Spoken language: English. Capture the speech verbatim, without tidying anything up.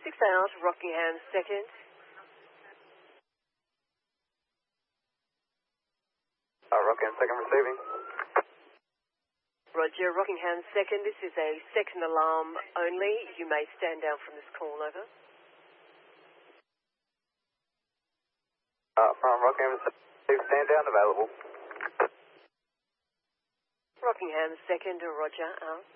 six out, Rockingham second. Uh, Rockingham second receiving. Roger, Rockingham second. This is a second alarm only. You may stand down from this call, over. Uh, from Rockingham second, stand down available. Rockingham second, Roger, out.